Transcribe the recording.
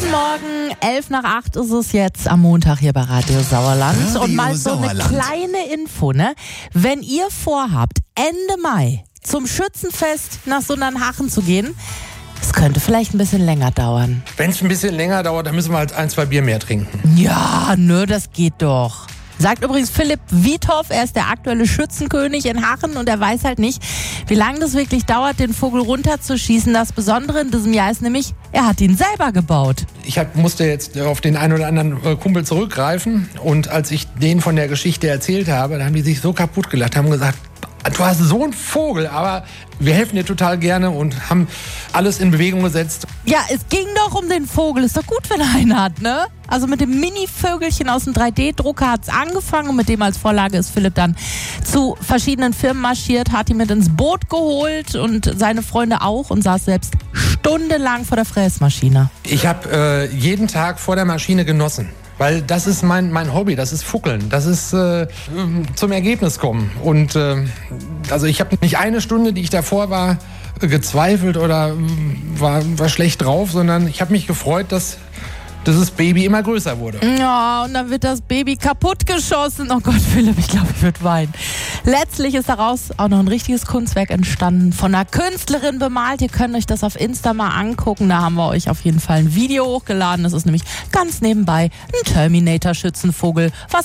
Guten Morgen, 7:11 ist es jetzt am Montag hier bei Radio Sauerland. Und mal so eine kleine Info, ne? Wenn ihr vorhabt, Ende Mai zum Schützenfest nach Sundernhachen zu gehen, es könnte vielleicht ein bisschen länger dauern. Wenn es ein bisschen länger dauert, dann müssen wir halt 1-2 Bier mehr trinken. Ja, das geht doch. Sagt übrigens Philipp Wiethoff, er ist der aktuelle Schützenkönig in Hachen und er weiß halt nicht, wie lange das wirklich dauert, den Vogel runterzuschießen. Das Besondere in diesem Jahr ist nämlich, er hat ihn selber gebaut. Ich musste jetzt auf den einen oder anderen Kumpel zurückgreifen und als ich denen von der Geschichte erzählt habe, dann haben die sich so kaputt gelacht, haben gesagt, du hast so einen Vogel, aber wir helfen dir total gerne und haben alles in Bewegung gesetzt. Ja, es ging doch um den Vogel. Ist doch gut, wenn er einen hat, ne? Also mit dem Mini-Vögelchen aus dem 3D-Drucker hat es angefangen und mit dem als Vorlage ist Philipp dann zu verschiedenen Firmen marschiert, hat ihn mit ins Boot geholt und seine Freunde auch und saß selbst stundenlang vor der Fräsmaschine. Ich habe jeden Tag vor der Maschine genossen. Weil das ist mein Hobby, das ist Fuckeln, das ist zum Ergebnis kommen. Und also ich habe nicht eine Stunde, die ich davor war, gezweifelt oder war schlecht drauf, sondern ich habe mich gefreut, dass das Baby immer größer wurde. Ja, und dann wird das Baby kaputtgeschossen. Oh Gott, Philipp, ich glaube, ich würde weinen. Letztlich ist daraus auch noch ein richtiges Kunstwerk entstanden, von einer Künstlerin bemalt. Ihr könnt euch das auf Insta mal angucken. Da haben wir euch auf jeden Fall ein Video hochgeladen. Das ist nämlich ganz nebenbei ein Terminator-Schützenvogel. Was